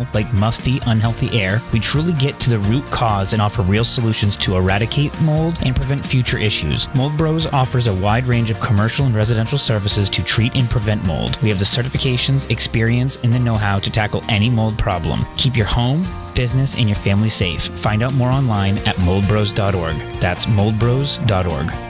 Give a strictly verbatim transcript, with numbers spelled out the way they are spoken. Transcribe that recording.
smell like musty, unhealthy air, we truly get to the root cause and offer real solutions to eradicate mold and prevent future issues. Mold Bros offers a wide range of commercial and residential services to treat and prevent mold. We have the certifications, experience, and the know-how to tackle any mold problem. Keep your home, business, and your family safe. Find out more online at mold bros dot org. That's mold bros dot org.